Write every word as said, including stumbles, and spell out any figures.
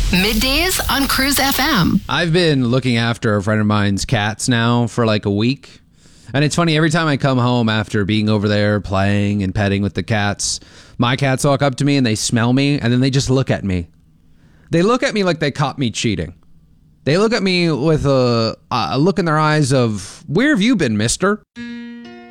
Middays on Cruise F M. I've been looking after a friend of mine's cats now for like a week. And it's funny, every time I come home after being over there playing and petting with the cats, my cats walk up to me and they smell me and then they just look at me. They look at me like they caught me cheating. They look at me with a, a look in their eyes of, where have you been, mister?